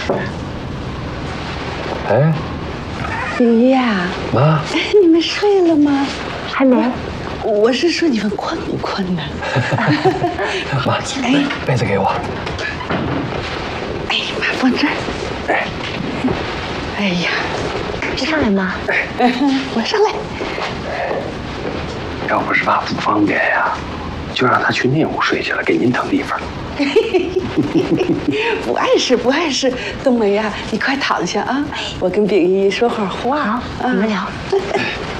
哎， 冰姨呀， 妈， 你们睡了吗？ 还没。 我是说你们困不困呢？ 妈，被子给我。 哎，妈放这儿。 哎， 哎呀， 别上来，妈。 我上来。 要不是爸不方便呀，就让他去那屋睡去了，给您腾地方。 不碍事，不碍事。冬梅呀，你快躺下啊，我跟秉义说会儿话。 好，你们聊。